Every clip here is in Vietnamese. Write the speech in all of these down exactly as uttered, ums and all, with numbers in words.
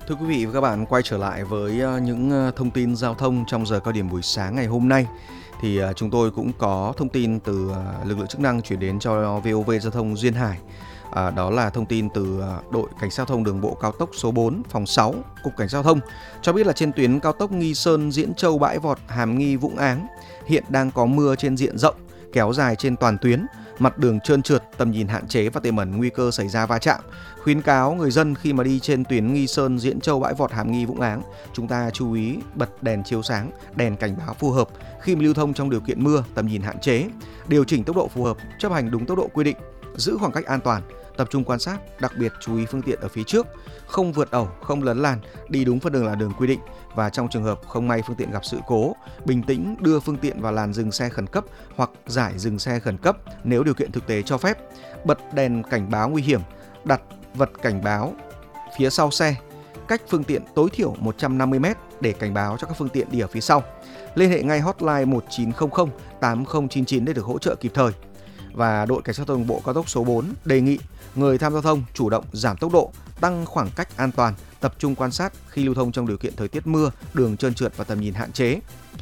Thưa quý vị và các bạn, quay trở lại với những thông tin giao thông trong giờ cao điểm buổi sáng ngày hôm nay. Thì chúng tôi cũng có thông tin từ lực lượng chức năng chuyển đến cho vê o vê Giao thông Duyên Hải. À, đó là thông tin từ đội Cảnh sát giao thông đường bộ cao tốc số bốn, phòng sáu, Cục Cảnh sát giao thông cho biết là trên tuyến cao tốc Nghi Sơn, Diễn Châu, Bãi Vọt, Hàm Nghi, Vũng Áng hiện đang có mưa trên diện rộng, kéo dài trên toàn tuyến. Mặt đường trơn trượt, tầm nhìn hạn chế và tiềm ẩn nguy cơ xảy ra va chạm. Khuyến cáo người dân khi mà đi trên tuyến Nghi Sơn, Diễn Châu, Bãi Vọt, Hàm Nghi, Vũng Áng, chúng ta chú ý bật đèn chiếu sáng, đèn cảnh báo phù hợp khi mà lưu thông trong điều kiện mưa, tầm nhìn hạn chế, điều chỉnh tốc độ phù hợp, chấp hành đúng tốc độ quy định, giữ khoảng cách an toàn, tập trung quan sát, đặc biệt chú ý phương tiện ở phía trước, không vượt ẩu, không lấn làn, đi đúng phần đường làn đường quy định. Và trong trường hợp không may phương tiện gặp sự cố, bình tĩnh đưa phương tiện vào làn dừng xe khẩn cấp hoặc giải dừng xe khẩn cấp nếu điều kiện thực tế cho phép. Bật đèn cảnh báo nguy hiểm, đặt vật cảnh báo phía sau xe, cách phương tiện tối thiểu một trăm năm mươi mét để cảnh báo cho các phương tiện đi ở phía sau. Liên hệ ngay hotline một chín không không tám không chín chín để được hỗ trợ kịp thời. Và đội Cảnh sát giao thông đường bộ cao tốc số bốn đề nghị người tham gia giao thông chủ động giảm tốc độ, tăng khoảng cách an toàn, tập trung quan sát khi lưu thông trong điều kiện thời tiết mưa, đường trơn trượt và tầm nhìn hạn chế.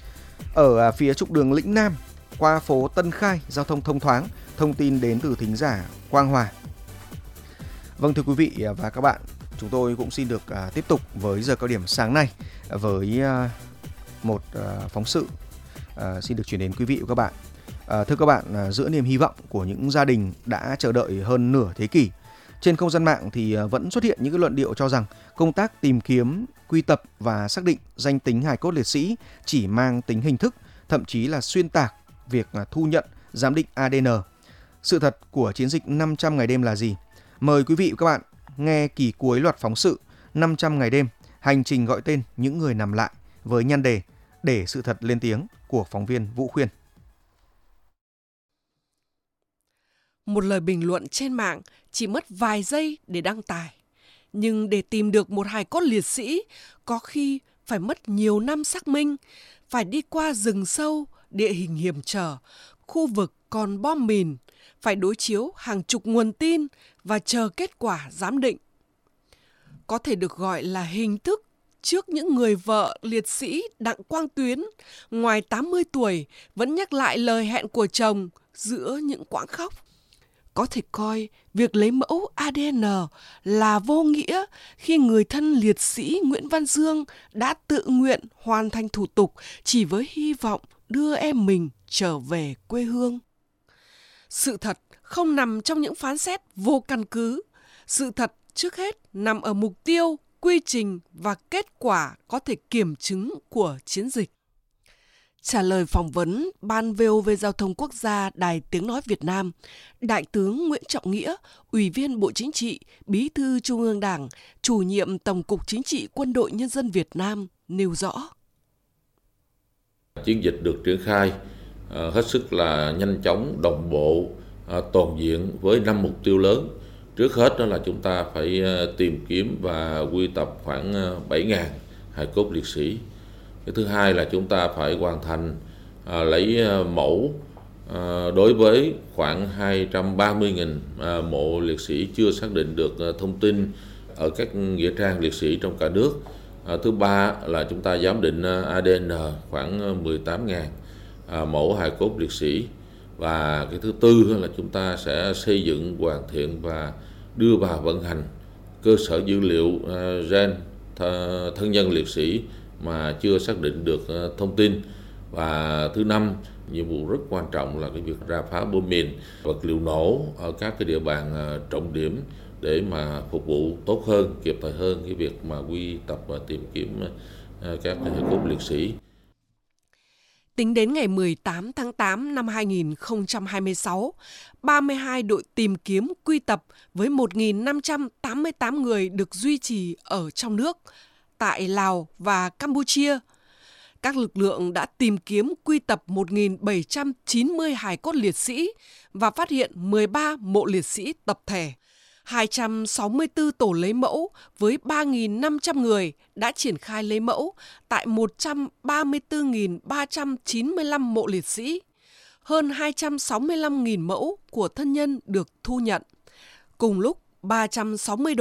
Ở phía trục đường Lĩnh Nam, qua phố Tân Khai, giao thông thông thoáng. Thông tin đến từ thính giả Quang Hòa. Vâng, thưa quý vị và các bạn, chúng tôi cũng xin được uh, tiếp tục với giờ cao điểm sáng nay với uh, một uh, phóng sự uh, xin được chuyển đến quý vị và các bạn. Uh, thưa các bạn, uh, giữa niềm hy vọng của những gia đình đã chờ đợi hơn nửa thế kỷ, trên không gian mạng thì uh, vẫn xuất hiện những cái luận điệu cho rằng công tác tìm kiếm, quy tập và xác định danh tính hài cốt liệt sĩ chỉ mang tính hình thức, thậm chí là xuyên tạc việc uh, thu nhận, giám định a đê en. Sự thật của chiến dịch năm trăm ngày đêm là gì? Mời quý vị và các bạn nghe kỳ cuối loạt phóng sự năm trăm ngày đêm, hành trình gọi tên những người nằm lại với nhan đề Để sự thật lên tiếng của phóng viên Vũ Khuyên. Một lời bình luận trên mạng chỉ mất vài giây để đăng tải. Nhưng để tìm được một hài cốt liệt sĩ, có khi phải mất nhiều năm xác minh, phải đi qua rừng sâu, địa hình hiểm trở, khu vực còn bom mìn, phải đối chiếu hàng chục nguồn tin và chờ kết quả giám định. Có thể được gọi là hình thức trước những người vợ liệt sĩ Đặng Quang Tuyến, ngoài tám mươi tuổi, vẫn nhắc lại lời hẹn của chồng giữa những quãng khóc. Có thể coi việc lấy mẫu a đê en là vô nghĩa khi người thân liệt sĩ Nguyễn Văn Dương đã tự nguyện hoàn thành thủ tục chỉ với hy vọng đưa em mình trở về quê hương. Sự thật không nằm trong những phán xét vô căn cứ. Sự thật trước hết nằm ở mục tiêu, quy trình và kết quả có thể kiểm chứng của chiến dịch. Trả lời phỏng vấn Ban vê o vê Giao thông Quốc gia Đài Tiếng Nói Việt Nam, Đại tướng Nguyễn Trọng Nghĩa, Ủy viên Bộ Chính trị, Bí thư Trung ương Đảng, Chủ nhiệm Tổng cục Chính trị Quân đội Nhân dân Việt Nam nêu rõ. Chiến dịch được triển khai uh, hết sức là nhanh chóng, đồng bộ, uh, toàn diện với năm mục tiêu lớn. Trước hết đó là chúng ta phải uh, tìm kiếm và quy tập khoảng uh, bảy nghìn hài cốt liệt sĩ. Cái thứ hai là chúng ta phải hoàn thành à, lấy à, mẫu à, đối với khoảng hai trăm ba mươi nghìn à, mộ liệt sĩ chưa xác định được à, thông tin ở các nghĩa trang liệt sĩ trong cả nước. À, thứ ba là chúng ta giám định à, a đê en khoảng mười tám nghìn à, mẫu hài cốt liệt sĩ. Và cái thứ tư là chúng ta sẽ xây dựng, hoàn thiện và đưa vào vận hành cơ sở dữ liệu à, gen th- thân nhân liệt sĩ mà chưa xác định được thông tin. Và thứ năm, nhiệm vụ rất quan trọng là cái việc rà phá bom mìn, vật liệu nổ ở các cái địa bàn trọng điểm để mà phục vụ tốt hơn, kịp thời hơn cái việc mà quy tập và tìm kiếm các hài cốt liệt sĩ. Tính đến ngày mười tám tháng tám năm hai nghìn không trăm hai mươi sáu, ba mươi hai đội tìm kiếm quy tập với một nghìn năm trăm tám mươi tám người được duy trì ở trong nước, tại Lào và Campuchia. Các lực lượng đã tìm kiếm quy tập một nghìn bảy trăm chín mươi hài cốt liệt sĩ và phát hiện mười ba mộ liệt sĩ tập thể. hai trăm sáu mươi tư tổ lấy mẫu với ba nghìn năm trăm người đã triển khai lấy mẫu tại một trăm ba mươi tư nghìn ba trăm chín mươi lăm mộ liệt sĩ. Hơn hai trăm sáu mươi lăm nghìn mẫu của thân nhân được thu nhận. Cùng lúc, ba trăm sáu mươi đội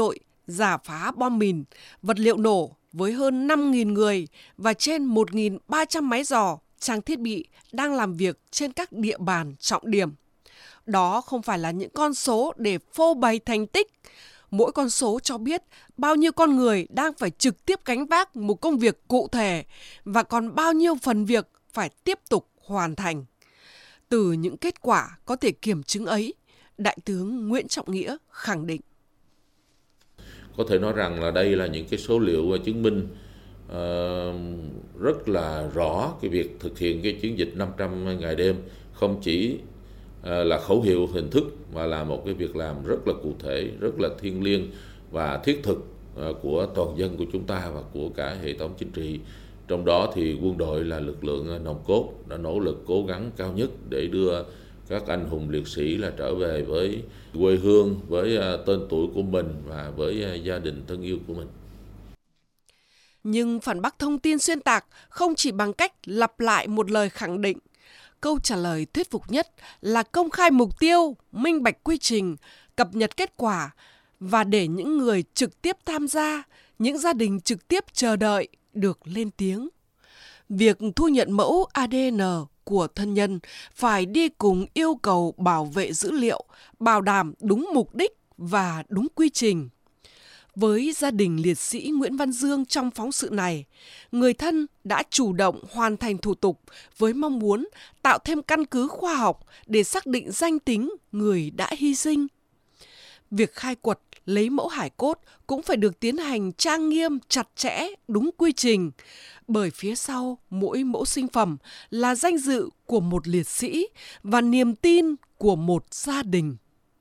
rà phá bom mìn, vật liệu nổ với hơn năm nghìn người và trên một nghìn ba trăm máy dò, trang thiết bị đang làm việc trên các địa bàn trọng điểm. Đó không phải là những con số để phô bày thành tích. Mỗi con số cho biết bao nhiêu con người đang phải trực tiếp gánh vác một công việc cụ thể và còn bao nhiêu phần việc phải tiếp tục hoàn thành. Từ những kết quả có thể kiểm chứng ấy, Đại tướng Nguyễn Trọng Nghĩa khẳng định. Có thể nói rằng là đây là những cái số liệu chứng minh uh, rất là rõ cái việc thực hiện cái chiến dịch năm trăm ngày đêm không chỉ uh, là khẩu hiệu hình thức mà là một cái việc làm rất là cụ thể, rất là thiêng liêng và thiết thực uh, của toàn dân của chúng ta và của cả hệ thống chính trị. Trong đó thì quân đội là lực lượng nòng cốt đã nỗ lực cố gắng cao nhất để đưa các anh hùng liệt sĩ là trở về với quê hương, với tên tuổi của mình và với gia đình thân yêu của mình. Nhưng phản bác thông tin xuyên tạc không chỉ bằng cách lặp lại một lời khẳng định. Câu trả lời thuyết phục nhất là công khai mục tiêu, minh bạch quy trình, cập nhật kết quả và để những người trực tiếp tham gia, những gia đình trực tiếp chờ đợi được lên tiếng. Việc thu nhận mẫu a đê en của thân nhân phải đi cùng yêu cầu bảo vệ dữ liệu, bảo đảm đúng mục đích và đúng quy trình. Với gia đình liệt sĩ Nguyễn Văn Dương trong phóng sự này, người thân đã chủ động hoàn thành thủ tục với mong muốn tạo thêm căn cứ khoa học để xác định danh tính người đã hy sinh. Việc khai quật, lấy mẫu hải cốt cũng phải được tiến hành trang nghiêm, chặt chẽ, đúng quy trình, bởi phía sau mỗi mẫu sinh phẩm là danh dự của một liệt sĩ và niềm tin của một gia đình.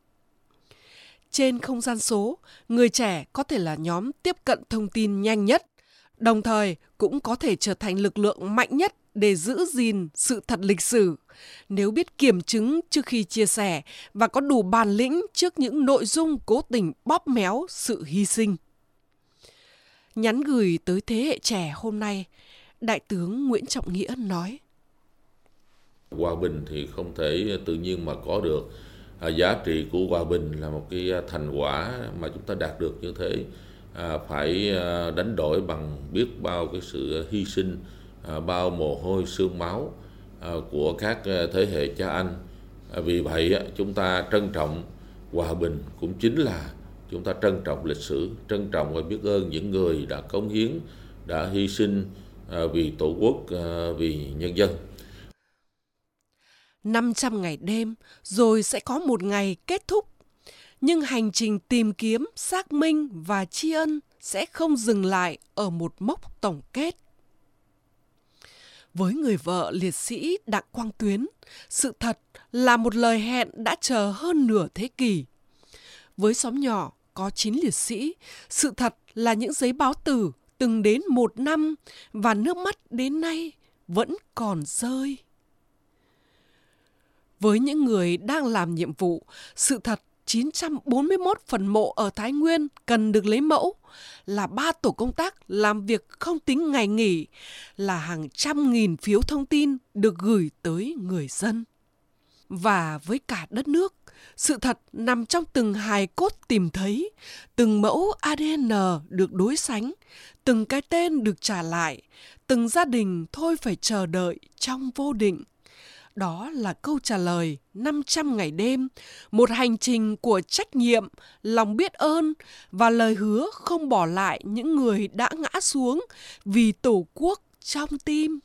Trên không gian số, người trẻ có thể là nhóm tiếp cận thông tin nhanh nhất, đồng thời cũng có thể trở thành lực lượng mạnh nhất để giữ gìn sự thật lịch sử, nếu biết kiểm chứng trước khi chia sẻ và có đủ bản lĩnh trước những nội dung cố tình bóp méo sự hy sinh. Nhắn gửi tới thế hệ trẻ hôm nay, Đại tướng Nguyễn Trọng Nghĩa nói: Hòa bình thì không thể tự nhiên mà có được. À, giá trị của hòa bình là một cái thành quả mà chúng ta đạt được như thế à, phải đánh đổi bằng biết bao cái sự hy sinh, à, bao mồ hôi xương máu à, của các thế hệ cha anh. À, vì vậy chúng ta trân trọng hòa bình cũng chính là chúng ta trân trọng lịch sử, trân trọng và biết ơn những người đã cống hiến, đã hy sinh à, vì Tổ quốc, à, vì nhân dân. năm trăm ngày đêm rồi sẽ có một ngày kết thúc. Nhưng hành trình tìm kiếm, xác minh và tri ân sẽ không dừng lại ở một mốc tổng kết. Với người vợ liệt sĩ Đặng Quang Tuyến, sự thật là một lời hẹn đã chờ hơn nửa thế kỷ. Với xóm nhỏ có chín liệt sĩ, sự thật là những giấy báo tử từng đến một năm và nước mắt đến nay vẫn còn rơi. Với những người đang làm nhiệm vụ, sự thật chín trăm bốn mươi mốt phần mộ ở Thái Nguyên cần được lấy mẫu, là ba tổ công tác làm việc không tính ngày nghỉ, là hàng trăm nghìn phiếu thông tin được gửi tới người dân. Và với cả đất nước, sự thật nằm trong từng hài cốt tìm thấy, từng mẫu a đê en được đối sánh, từng cái tên được trả lại, từng gia đình thôi phải chờ đợi trong vô định. Đó là câu trả lời năm trăm ngày đêm, một hành trình của trách nhiệm, lòng biết ơn và lời hứa không bỏ lại những người đã ngã xuống vì Tổ quốc trong tim.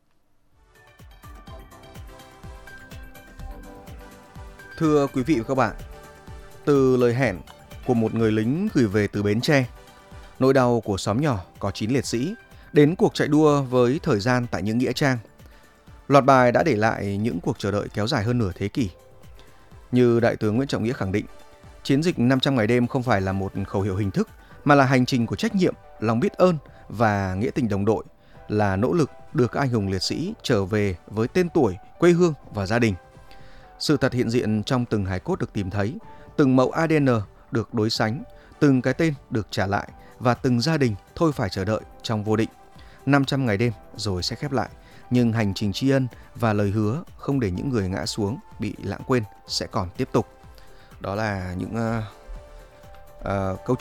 Thưa quý vị và các bạn, từ lời hẹn của một người lính gửi về từ Bến Tre, nỗi đau của xóm nhỏ có chín liệt sĩ, đến cuộc chạy đua với thời gian tại những nghĩa trang, loạt bài đã để lại những cuộc chờ đợi kéo dài hơn nửa thế kỷ. Như Đại tướng Nguyễn Trọng Nghĩa khẳng định, chiến dịch năm trăm ngày đêm không phải là một khẩu hiệu hình thức, mà là hành trình của trách nhiệm, lòng biết ơn và nghĩa tình đồng đội, là nỗ lực đưa các anh hùng liệt sĩ trở về với tên tuổi, quê hương và gia đình. Sự thật hiện diện trong từng hài cốt được tìm thấy, từng mẫu a đê en được đối sánh, từng cái tên được trả lại và từng gia đình thôi phải chờ đợi trong vô định. năm trăm ngày đêm rồi sẽ khép lại, nhưng hành trình tri ân và lời hứa không để những người ngã xuống bị lãng quên sẽ còn tiếp tục. Đó là những uh, uh, câu chuyện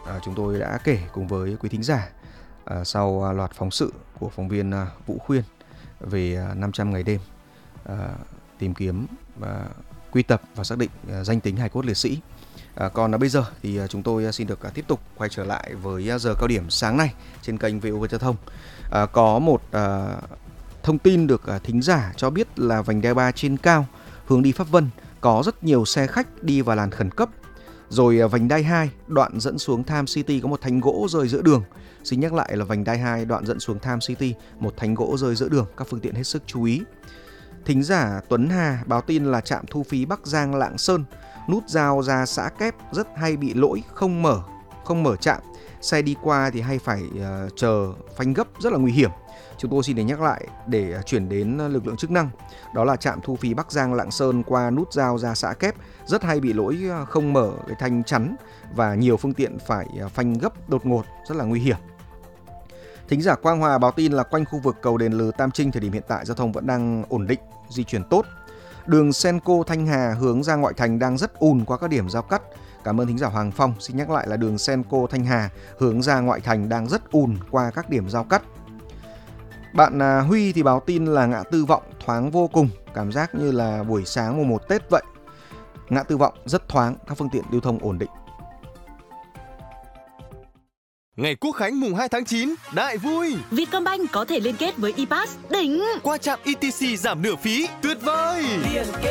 à, chúng tôi đã kể cùng với quý thính giả à, sau loạt phóng sự của phóng viên à, Vũ Khuyên về à, năm trăm ngày đêm à, tìm kiếm và quy tập và xác định à, danh tính hài cốt liệt sĩ. À, còn à, bây giờ thì à, chúng tôi xin được à, tiếp tục quay trở lại với à, giờ cao điểm sáng nay trên kênh vê o vê Giao thông. À, có một à, thông tin được à, thính giả cho biết là vành đai ba trên cao hướng đi Pháp Vân có rất nhiều xe khách đi vào làn khẩn cấp. Rồi à, vành đai hai đoạn dẫn xuống Time City có một thanh gỗ rơi giữa đường. Xin nhắc lại là vành đai hai đoạn dẫn xuống Time City, một thanh gỗ rơi giữa đường, các phương tiện hết sức chú ý. Thính giả Tuấn Hà báo tin là trạm thu phí Bắc Giang Lạng Sơn, nút giao ra xã Kép rất hay bị lỗi không mở, không mở trạm. Xe đi qua thì hay phải uh, chờ phanh gấp, rất là nguy hiểm. Chúng tôi xin để nhắc lại để chuyển đến lực lượng chức năng. Đó là trạm thu phí Bắc Giang Lạng Sơn qua nút giao ra xã Kép rất hay bị lỗi không mở cái thanh chắn và nhiều phương tiện phải phanh gấp đột ngột, rất là nguy hiểm. Thính giả Quang Hòa báo tin là quanh khu vực cầu Đền Lừ Tam Trinh thời điểm hiện tại giao thông vẫn đang ổn định, di chuyển tốt. Đường Senco Thanh Hà hướng ra ngoại thành đang rất ùn qua các điểm giao cắt. Cảm ơn thính giả Hoàng Phong. Xin nhắc lại là đường Senco Thanh Hà hướng ra ngoại thành đang rất ùn qua các điểm giao cắt. Bạn à, Huy thì báo tin là ngã tư Vọng thoáng vô cùng, cảm giác như là buổi sáng mùng một Tết vậy. Ngã tư Vọng rất thoáng, các phương tiện lưu thông ổn định. Ngày Quốc khánh mùng hai tháng chín, đại vui! Vietcombank có thể liên kết với e-pass, đỉnh! Qua trạm e tê xê giảm nửa phí, tuyệt vời!